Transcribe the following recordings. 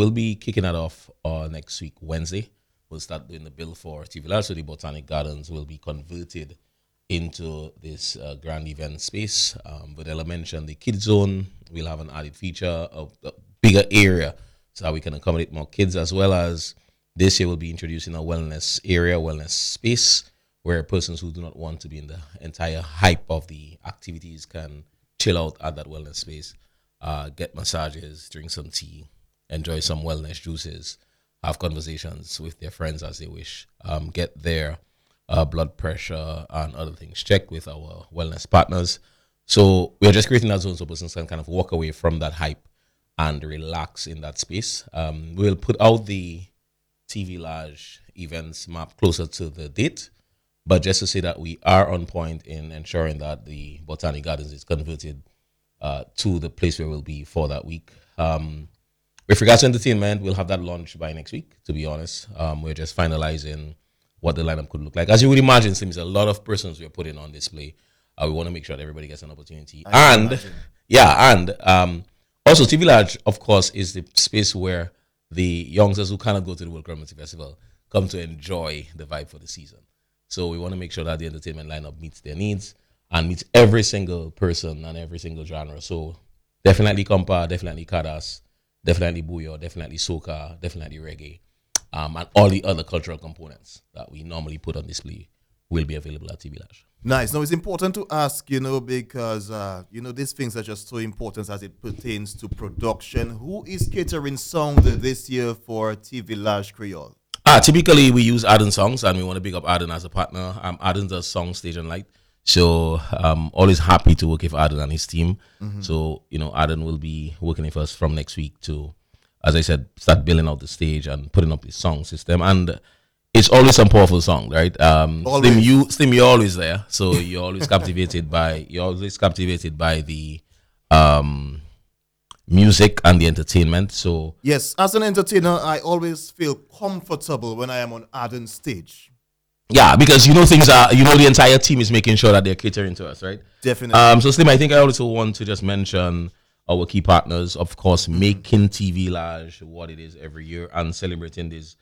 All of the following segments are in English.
we'll be kicking that off next week, Wednesday. We'll start doing the bill for TV Lodge. So the Botanic Gardens will be converted into this grand event space. But Ella mentioned the kids zone. We'll have an added feature of a bigger area so that we can accommodate more kids, as well as this year we'll be introducing a wellness area, wellness space, where persons who do not want to be in the entire hype of the activities can chill out at that wellness space, get massages, drink some tea, enjoy some wellness juices, have conversations with their friends as they wish, get their blood pressure and other things checked with our wellness partners. So we're just creating that zone so persons can kind of walk away from that hype and relax in that space. We'll put out the TV Lodge events map closer to the date, but just to say that we are on point in ensuring that the Botanic Gardens is converted to the place where we'll be for that week. With regards to entertainment, we'll have that launched by next week, to be honest. We're just finalizing what the lineup could look like. As you would imagine, there's a lot of persons we're putting on display. We want to make sure that everybody gets an opportunity. Also TV Lodge, of course, is the space where the youngsters who cannot go to the World Community Festival come to enjoy the vibe for the season. So we want to make sure that the entertainment lineup meets their needs and meets every single person and every single genre. So definitely compa, definitely kadas, definitely booyah, definitely soca, definitely reggae, and all the other cultural components that we normally put on display will be available at TV Lodge. Nice. Now, it's important to ask, because, these things are just so important as it pertains to production. Who is catering sound this year for TV Lodge Creole? Typically, we use Arden Songs, and we want to big up Arden as a partner. Arden does song, stage, and light. So I'm always happy to work with Arden and his team. Mm-hmm. So, Arden will be working with us from next week to, as I said, start building out the stage and putting up the song system. And it's always some powerful song, right? Slim, you're always there. So you're always captivated by the music and the entertainment. So yes, as an entertainer, I always feel comfortable when I am on Arden's stage. Yeah, because things are, the entire team is making sure that they're catering to us, right? Definitely. So Slim, I think I also want to just mention our key partners, of course, making TV Lodge what it is every year and celebrating this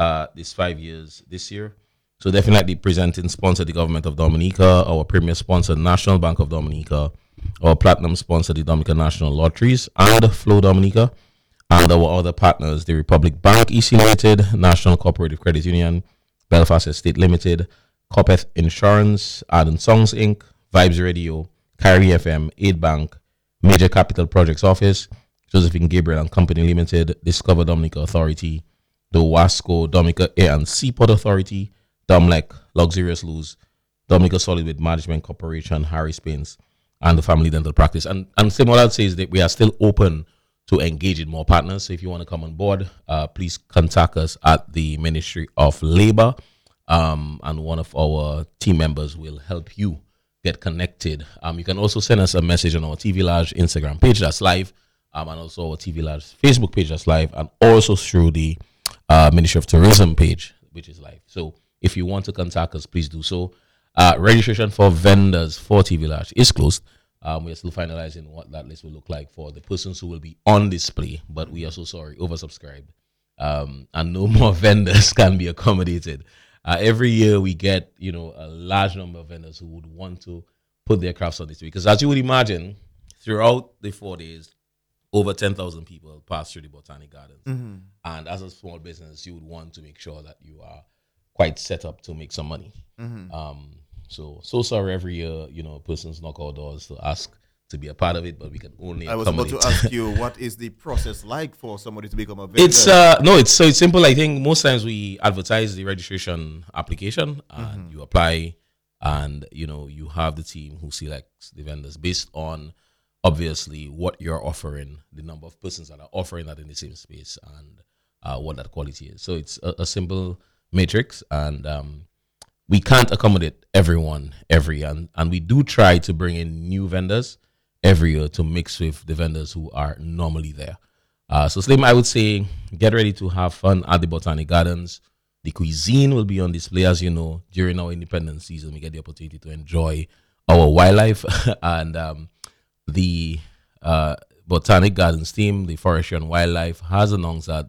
5 years this year. So definitely presenting sponsor the government of Dominica, our premier sponsor National Bank of Dominica, our platinum sponsor the Dominica National Lotteries and Flow Dominica, and our other partners the Republic Bank EC Limited, National Cooperative Credit Union, Belfast Estate Limited, Copeth Insurance, Arden Songs Inc., Vibes Radio, Kyrie FM, Aid Bank, Major Capital Projects Office, Josephine Gabriel and Company Limited, Discover Dominica Authority, the Wasco Dominica Air and Seaport Authority, Domlec, Luxurious Luz, Dominica Solid Waste Management Corporation, Harry Spains, and the Family Dental Practice. And same what I'd say is that we are still open to engage in more partners. So if you want to come on board, please contact us at the Ministry of Labor, and one of our team members will help you get connected. You can also send us a message on our TV Lodge Instagram page that's live, and also our TV Lodge Facebook page that's live, and also through the Ministry of Tourism page, which is live. So if you want to contact us, please do so. Registration for vendors for TV Lodge is closed. We are still finalizing what that list will look like for the persons who will be on display, but we are so sorry, oversubscribed. And no more vendors can be accommodated. Every year we get, a large number of vendors who would want to put their crafts on display. Because as you would imagine, throughout the 4 days, over 10,000 people pass through the Botanic Gardens. Mm-hmm. And as a small business, you would want to make sure that you are quite set up to make some money. Mm-hmm. So sorry every year, persons knock our doors to ask to be a part of it, but we can only I was about to ask you, what is the process like for somebody to become a vendor? It's simple. I think most times we advertise the registration application and you apply, and you have the team who selects the vendors based on obviously what you're offering, the number of persons that are offering that in the same space, and what that quality is. So it's a simple matrix, and we can't accommodate everyone and we do try to bring in new vendors every year to mix with the vendors who are normally there. So Slim, I would say get ready to have fun at the Botanic Gardens. The cuisine will be on display. As you know, during our independence season, we get the opportunity to enjoy our wildlife and the Botanic Gardens team, the Forestry and Wildlife, has announced that